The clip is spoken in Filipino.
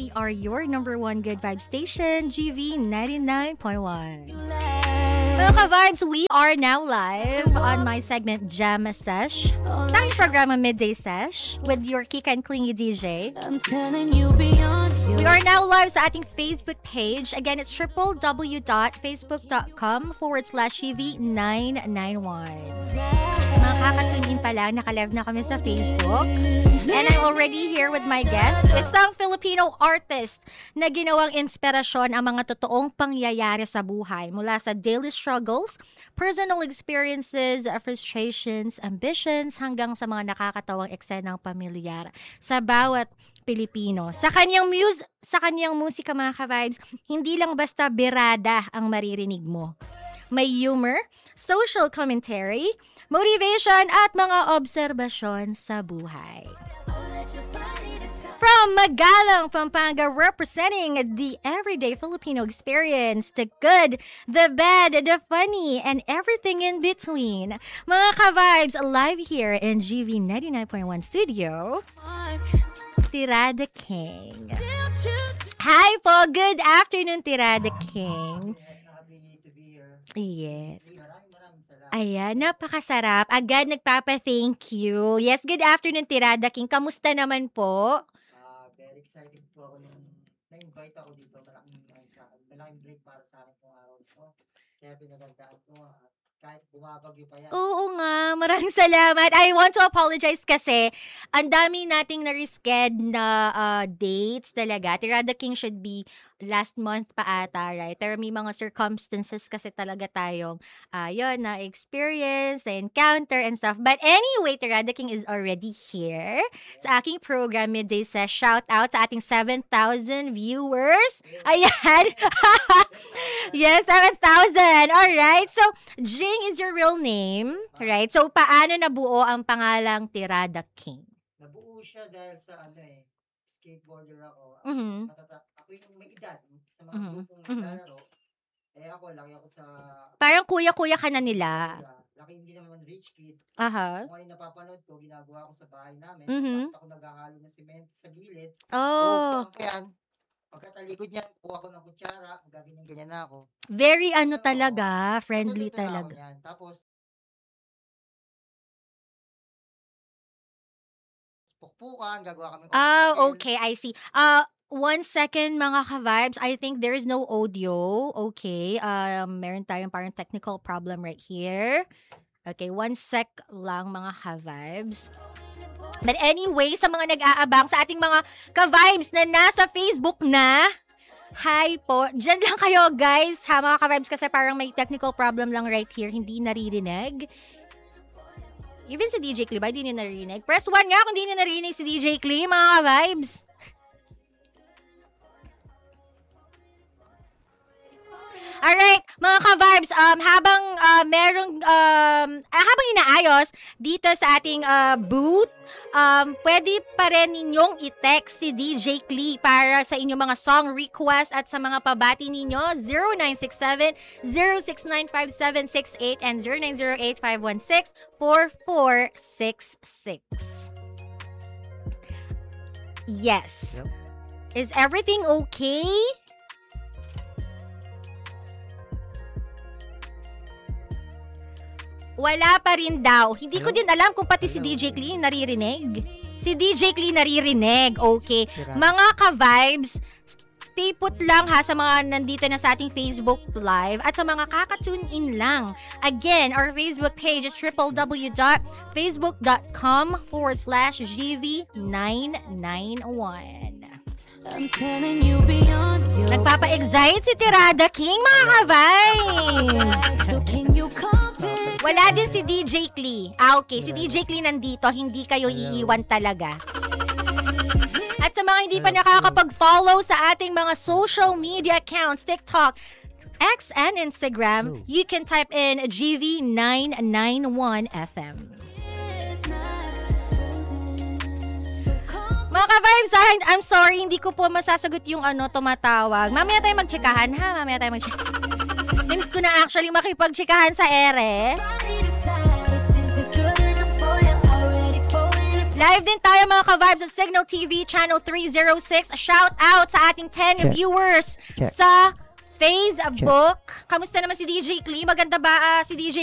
we are your number one good vibe station, GV 99.1. Mga ka-vibes, we are now live on my segment Jam Sesh. Sa aking programa Midday Sesh with your Kika and Clingy DJ. We are now live sa ating Facebook page. Again, it's www.facebook.com/GV991. Mga kakatune in pa lang, naka-live na kami sa Facebook. And I'm already here with my guest, isang Filipino artist na ginawang inspirasyon ang mga totoong pangyayari sa buhay mula sa daily struggles, personal experiences, frustrations, ambitions, hanggang sa mga nakakatawang eksenang pamilyar sa bawat Pilipino. Sa kanyang musika, mga ka-vibes, hindi lang basta birada ang maririnig mo. May humor, social commentary, motivation at mga obserbasyon sa buhay. From Magalang, Pampanga, representing the everyday Filipino experience, the good, the bad, the funny, and everything in between. Mga ka-vibes, live here in GV 99.1 studio, Tirada King. Hi po, good afternoon, Tirada King. Yes. Ayan, napakasarap. Agad nagpapa-thank you. Yes, good afternoon, Tirada King. Kamusta naman po? Very excited po ako na-invite ako dito. Malaking break para sa akin kung araw ito. Kaya pinagandaan ko kahit bumabagyo pa yan. Oo nga, maraming salamat. I want to apologize kasi ang dami nating na-resched na dates talaga. Tirada King should be last month pa ata, right? Pero may mga circumstances kasi talaga tayong na experience, na encounter and stuff. But anyway, Tirada King is already here sa aking program Midday Sesh. Shout out sa ating 7,000 viewers. Ayan. Yes, 7,000. Alright. So, Jing is your real name, right? So, paano nabuo ang pangalang Tirada King? Nabuo siya dahil sa skateboarder ako. Mm-hmm. Ako yung may edad sa mga grupong naglalaro. Ako, laki ako sa... Parang kuya-kuya ka na nila. Laki hindi naman rich kid. Aha. Kung ano yung napapanood ko, ginagawa ko sa bahay namin. Mm-hmm. Ako naghahalo ng semento sa gilid. Oh. Yan. Pagkatalikod niyan, kuha ko ng kutsara, gaganyan-ganyan na ako. Very talaga, friendly talaga. Yan. Tapos, pukpukan, gagawa kami. Okay, I see. 1 second, mga ka-vibes. I think there's no audio. Okay. Meron tayong parang technical problem right here. Okay, 1 sec lang, mga ka-vibes. But anyway, sa mga nag-aabang, sa ating mga ka-vibes na nasa Facebook na, hi po. Diyan lang kayo, guys. Ha, mga ka-vibes, kasi parang may technical problem lang right here. Hindi naririnig. Even si DJ Klee, ba hindi niya narinig? Press 1 nga kung hindi niya narinig si DJ Klee, mga ka-vibes. Alright, mga ka-vibes, habang habang inaayos dito sa ating booth, pwede pa rin ninyong i-text si DJ Klee para sa inyong mga song request at sa mga pabati ninyo, 0967-0695768 and 0908-516-4466. Yes. Yep. Is everything okay? Wala pa rin daw. Hindi ko din alam kung pati si DJ Klee naririnig. Si DJ Klee naririnig. Okay. Mga ka-vibes, stay put lang ha sa mga nandito na sa ating Facebook Live at sa mga kaka-tune in lang. Again, our Facebook page is www.facebook.com/GV991. Nagpapa-excite si Tirada King, mga ka-vibes. Wala din si DJ Klee. Okay, si DJ Klee nandito, hindi kayo iiwan talaga. At sa mga hindi pa nakakapag-follow sa ating mga social media accounts, TikTok, X, and Instagram, you can type in GV991FM. Mga ka-vibes, I'm sorry, hindi ko po masasagot yung tumatawag. Mamaya tayo magtsikahan, ha? Mamaya tayo magtsikahan. Namiss ko na actually makipagtsikahan sa ere. Live din tayo mga ka-vibes sa Signal TV Channel 306. Shout out sa ating 10 Check. viewers Check. sa Facebook. Kamusta naman si DJ Clee? Maganda ba si DJ